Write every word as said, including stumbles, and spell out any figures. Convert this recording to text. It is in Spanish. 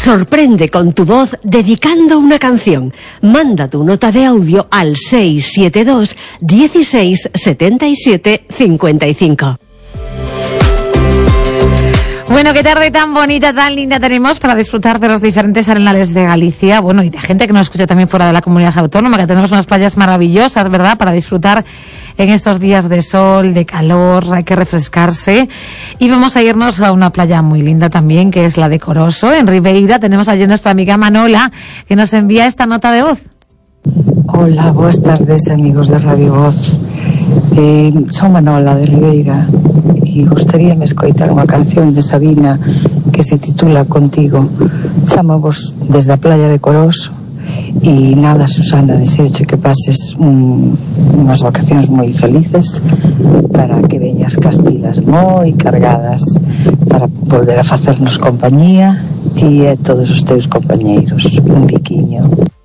Sorprende con tu voz dedicando una canción. Manda tu nota de audio al seis siete dos, dieciséis, setenta y siete, cincuenta y cinco. Bueno, qué tarde tan bonita, tan linda tenemos para disfrutar de los diferentes arenales de Galicia. Bueno, y de gente que nos escucha también fuera de la comunidad autónoma, que tenemos unas playas maravillosas, ¿verdad?, para disfrutar en estos días de sol, de calor, hay que refrescarse. Y vamos a irnos a una playa muy linda también, que es la de Coroso, en Ribeira. Tenemos allí a nuestra amiga Manola, que nos envía esta nota de voz. Hola, boas tardes, amigos de Radio Voz. Eh, son Manola de Ribeira e gustaríame escoitar unha canción de Sabina que se titula Contigo. Chamamos desde a playa de Coroso e nada, Susana, deseoche que pases un, unhas vacacións moi felices, para que veñas cas pilas moi cargadas para volver a facernos compañía e a todos os teus compañeiros. Un biquiño.